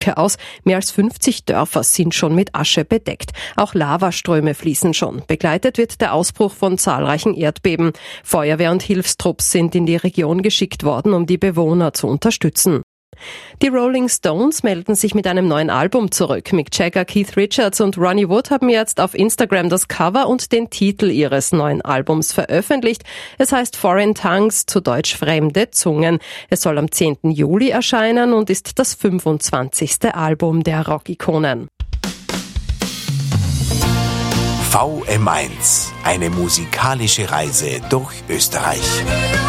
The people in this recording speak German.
aus. Mehr als 50 Dörfer sind schon mit Asche bedeckt. Auch Lavaströme fließen schon. Begleitet wird der Ausbruch von zahlreichen Erdbeben. Feuerwehr und Hilfstrupps sind in die Region geschickt worden, um die Bewohner zu unterstützen. Die Rolling Stones melden sich mit einem neuen Album zurück. Mick Jagger, Keith Richards und Ronnie Wood haben jetzt auf Instagram das Cover und den Titel ihres neuen Albums veröffentlicht. Es heißt Foreign Tongues, zu Deutsch fremde Zungen. Es soll am 10. Juli erscheinen und ist das 25. Album der Rockikonen. VM1, eine musikalische Reise durch Österreich.